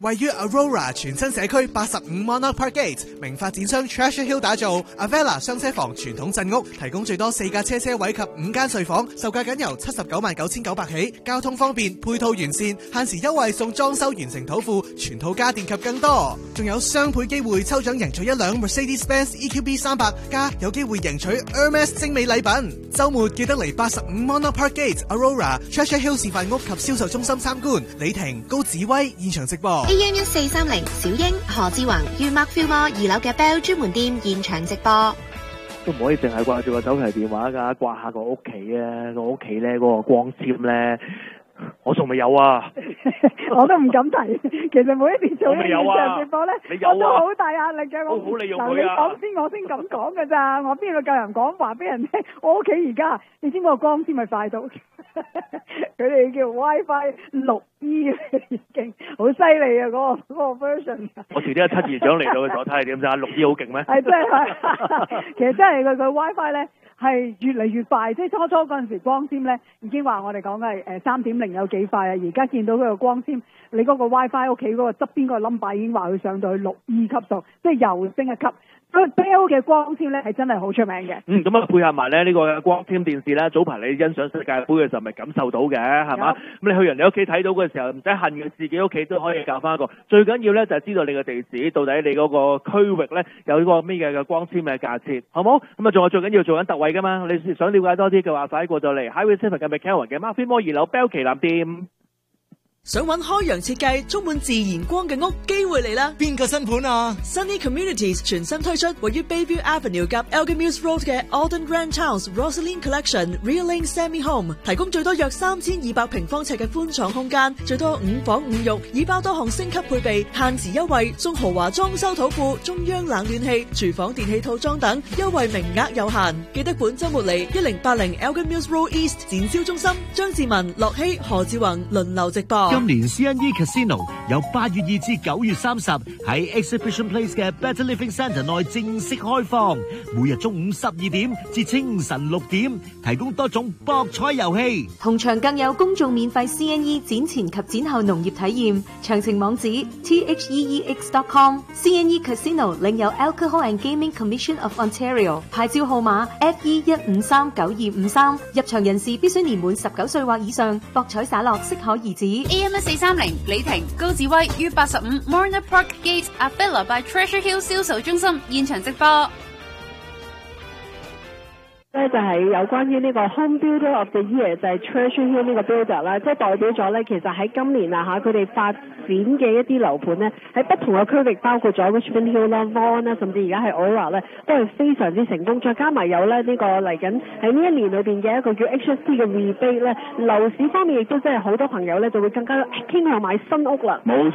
位於 Aurora 全新社區85 Monarch Park Gate， 名發展商 Treasure Hill 打造 Avella 雙車房傳統鎮屋，提供最多4架車位及5間睡房，售價僅由799900起，交通方便，配套完善，限時優惠送裝修完成土庫、全套家電及更多，仲有雙倍機會抽獎贏取一輛 Mercedes-Benz EQB 300，加有機會贏取 Hermes 精美禮品。週末記得嚟85 Monarch Park Gate Aurora Treasure Hill 示範屋及銷售中心參觀。李婷、高子威現場直播。 AM 1430小英、何志宏於 Mark Fillmore 2樓嘅 Bell 專門店現場直播。 都唔可以淨係掛住個手提電話㗎，掛下個屋企啊！個屋企咧嗰個光纖咧，我仲未有啊！ 我都唔敢提。其實每一次做呢現場直播咧，我都好大壓力嘅。 好利用佢啊！ 你講先，我先咁講㗎咋？我邊度夠人講話俾人聽？我屋企而家，你知唔知個光纖咪快到？佢哋叫 WiFi 6E 已經好犀利啊！嗰個 version。 我遲啲有7姨長嚟到嘅時候睇下點咋？6E 好勁咩？ 係真係，其實真係佢 WiFi 咧係越嚟越快，即係初嗰陣時光纖咧已經話我哋講嘅係3.0有幾快啊！而家見到佢個光纖，你嗰個 WiFi 屋企嗰個側邊個 number 已經話佢上到去6E 級數，即係又升一級。Bell 嘅光纖咧係真係好出名嘅。 咁啊配合埋咧呢個光纖電視咧，早排你欣賞世界盃嘅時候咪感受到嘅係嘛？咁你去人哋屋企睇到嘅時候，唔使恨嘅，自己屋企都可以教翻一個。最緊要咧就係知道你嘅地址，到底你嗰個區域咧有呢個咩嘅光纖嘅架設，好冇？咁啊仲有最緊要做緊特惠噶嘛？你想了解多啲嘅話，快過咗嚟 Highway 7嘅 McKelvin 嘅 Mark Fillmore 2樓 Bell 旗艦店。 想揾開揚設計充滿自然光嘅屋，機會嚟啦！ 邊個新盤啊 ？Sunny Communities 全新推出位於 Bayview Avenue 及 Elgin Mills Road 嘅 Alden Ranch House Rosaline Collection Real Lane Semi Home， 提供最多約3200平方尺嘅寬敞空間，最多5房5浴，已包多項升級配備，限時優惠送豪華裝修土庫、中央冷暖氣、廚房電器套裝等，優惠名額有限。記得本週末嚟1080 Elgin Mills Road East 展銷中心，張志文、樂希、何志宏輪流直播。 今年 CNE Casino 由8月2至9月30喺 Exhibition Place 嘅 Better Living Centre 內正式開放，每日中午12點至清晨6點，提供多種博彩遊戲， 同場更有公眾免費 CNE 展前及展後農業體驗，詳情網址 theex.com。 CNE Casino 領有 Alcohol and Gaming Commission of Ontario 牌照號碼 FE1539253，入場人士必須年滿19歲或以上，博彩灑落適可而止。 AM1430李婷、高子威於85 Monarch Park Gate Avella by Treasure Hill 銷售中心現場直播。 咧就係有關於呢個 Home Builder of the Year 就係 Treasure Hill 呢個 builder 啦，即係代表咗咧，其實喺今年啊佢哋發展嘅一啲樓盤咧，喺不同嘅區域，包括咗 Richmond Hill 啦、Vaughan 啦，甚至而家係 Aurora 咧，都係非常之成功。再加埋有咧呢個嚟緊喺呢一年裏邊嘅一個叫 HST 嘅 rebate 咧，樓市方面亦都真係好多朋友咧就會更加傾向買新屋啦。冇